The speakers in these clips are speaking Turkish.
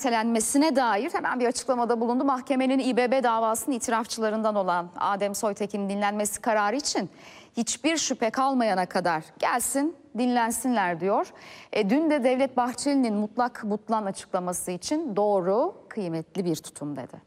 ertelenmesine dair hemen bir açıklamada bulundu. Mahkemenin İBB davasının itirafçılarından olan Adem Soytekin'in dinlenmesi kararı için hiçbir şüphe kalmayana kadar gelsin dinlensinler diyor. Dün de Devlet Bahçeli'nin mutlak butlan açıklaması için doğru, kıymetli bir tutum dedi.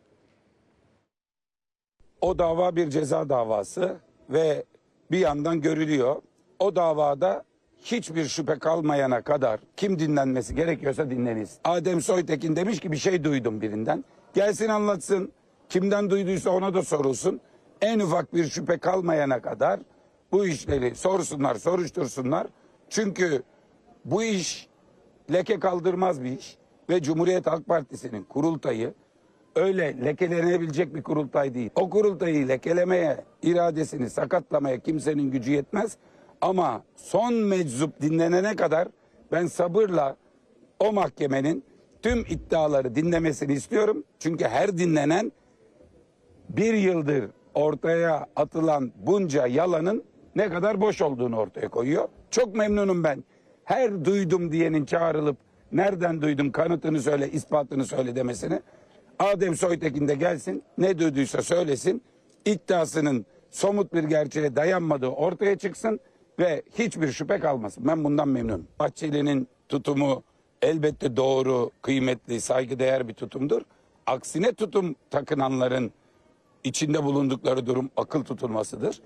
O dava bir ceza davası ve bir yandan görülüyor. O davada hiçbir şüphe kalmayana kadar kim dinlenmesi gerekiyorsa dinleniriz. Adem Soytekin demiş ki bir şey duydum birinden. Gelsin anlatsın. Kimden duyduysa ona da sorulsun. En ufak bir şüphe kalmayana kadar bu işleri sorsunlar, soruştursunlar. Çünkü bu iş leke kaldırmaz bir iş. Ve Cumhuriyet Halk Partisi'nin kurultayı öyle lekelenebilecek bir kurultay değil. O kurultayı lekelemeye, iradesini sakatlamaya kimsenin gücü yetmez. Ama son meczup dinlenene kadar ben sabırla o mahkemenin tüm iddiaları dinlemesini istiyorum. Çünkü her dinlenen bir yıldır ortaya atılan bunca yalanın ne kadar boş olduğunu ortaya koyuyor. Çok memnunum ben. Her duydum diyenin çağrılıp nereden duydum kanıtını söyle, ispatını söyle demesini. Adem Soytekin de gelsin, ne duyduysa söylesin, iddiasının somut bir gerçeğe dayanmadığı ortaya çıksın ve hiçbir şüphe kalmasın. Ben bundan memnunum. Bahçeli'nin tutumu elbette doğru, kıymetli, saygıdeğer bir tutumdur. Aksine tutum takınanların içinde bulundukları durum akıl tutulmasıdır.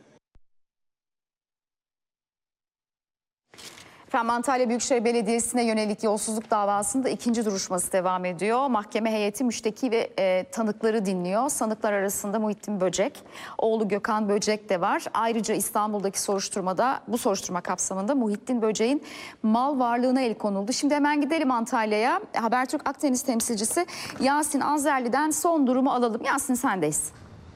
Efendim, Antalya Büyükşehir Belediyesi'ne yönelik yolsuzluk davasında ikinci duruşması devam ediyor. Mahkeme heyeti müşteki ve tanıkları dinliyor. Sanıklar arasında Muhittin Böcek, oğlu Gökhan Böcek de var. Ayrıca İstanbul'daki bu soruşturma kapsamında Muhittin Böcek'in mal varlığına el konuldu. Şimdi hemen gidelim Antalya'ya. Habertürk Akdeniz temsilcisi Yasin Azerli'den son durumu alalım. Yasin, sendeyiz.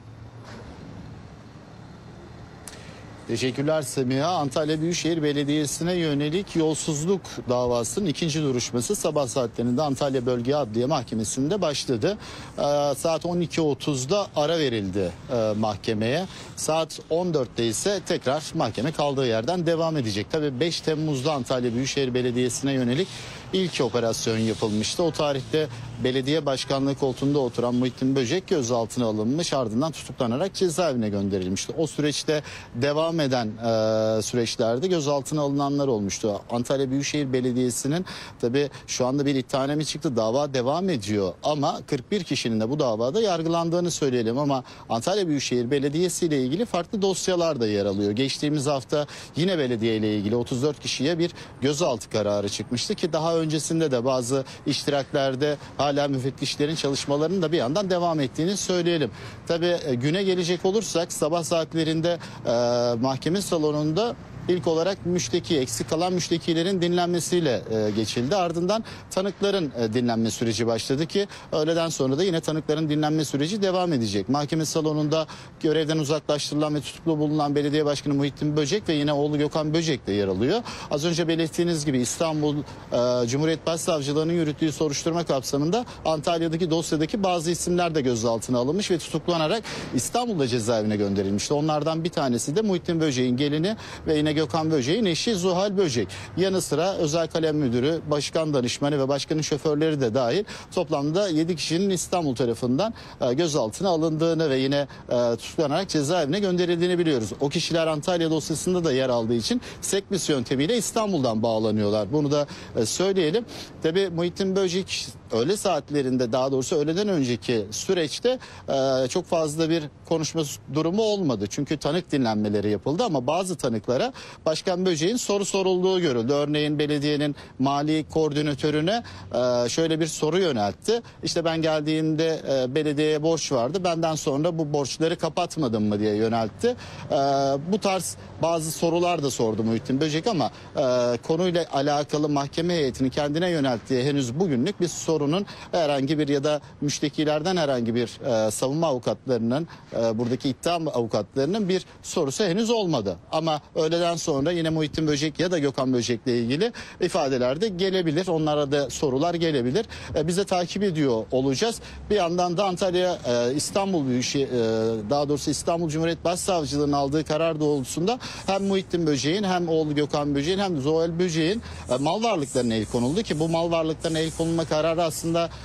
Teşekkürler Semiha. Antalya Büyükşehir Belediyesi'ne yönelik yolsuzluk davasının ikinci duruşması sabah saatlerinde Antalya Bölge Adliye Mahkemesi'nde başladı. Saat 12.30'da ara verildi mahkemeye. Saat 14'te ise tekrar mahkeme kaldığı yerden devam edecek. Tabii 5 Temmuz'da Antalya Büyükşehir Belediyesi'ne yönelik ilk operasyon yapılmıştı. O tarihte belediye başkanlığı koltuğunda oturan Muhittin Böcek gözaltına alınmış, ardından tutuklanarak cezaevine gönderilmişti. O süreçte devam eden süreçlerde gözaltına alınanlar olmuştu. Antalya Büyükşehir Belediyesi'nin tabii şu anda bir iddianame çıktı. Dava devam ediyor ama 41 kişinin de bu davada yargılandığını söyleyelim, ama Antalya Büyükşehir Belediyesi ile ilgili farklı dosyalar da yer alıyor. Geçtiğimiz hafta yine belediye ile ilgili 34 kişiye bir gözaltı kararı çıkmıştı ki daha öncesinde de bazı iştiraklerde hala müfettişlerin çalışmalarının da bir yandan devam ettiğini söyleyelim. Tabii güne gelecek olursak sabah saatlerinde mahkeme salonunda İlk olarak eksik kalan müştekilerin dinlenmesiyle geçildi. Ardından tanıkların dinlenme süreci başladı ki öğleden sonra da yine tanıkların dinlenme süreci devam edecek. Mahkeme salonunda görevden uzaklaştırılan ve tutuklu bulunan belediye başkanı Muhittin Böcek ve yine oğlu Gökhan Böcek de yer alıyor. Az önce belirttiğiniz gibi İstanbul Cumhuriyet Başsavcılığı'nın yürüttüğü soruşturma kapsamında Antalya'daki dosyadaki bazı isimler de gözaltına alınmış ve tutuklanarak İstanbul'da cezaevine gönderilmişti. Onlardan bir tanesi de Muhittin Böcek'in gelini ve yine Gökhan Böcek'in eşi Zuhal Böcek. Yanı sıra özel kalem müdürü, başkan danışmanı ve başkanın şoförleri de dahil toplamda 7 kişinin İstanbul tarafından gözaltına alındığını ve yine tutuklanarak cezaevine gönderildiğini biliyoruz. O kişiler Antalya dosyasında da yer aldığı için sekmis yöntemiyle İstanbul'dan bağlanıyorlar. Bunu da söyleyelim. Tabii Muhittin Böcek öğle saatlerinde, daha doğrusu öğleden önceki süreçte çok fazla bir konuşma durumu olmadı. Çünkü tanık dinlenmeleri yapıldı ama bazı tanıklara Başkan Böcek'in soru sorulduğu görüldü. Örneğin belediyenin mali koordinatörüne şöyle bir soru yöneltti. İşte ben geldiğimde belediyeye borç vardı. Benden sonra bu borçları kapatmadım mı diye yöneltti. Bu tarz bazı sorular da sordu Muhittin Böcek ama konuyla alakalı mahkeme heyetini kendine yönelttiği henüz bugünlük bir sorunun herhangi bir ya da müştekilerden herhangi bir savunma avukatlarının, buradaki iddia avukatlarının bir sorusu henüz olmadı. Ama öğleden sonra yine Muhittin Böcek ya da Gökhan Böcek'le ilgili ifadeler de gelebilir. Onlara da sorular gelebilir. Biz de takip ediyor olacağız. Bir yandan da Antalya İstanbul Büyükşehir, daha doğrusu İstanbul Cumhuriyet Başsavcılığı'nın aldığı karar doğrultusunda hem Muhittin Böcek'in hem oğlu Gökhan Böcek'in hem de Zuhal Böcek'in mal varlıklarına el konuldu ki bu mal varlıklarına el konulma kararı aslında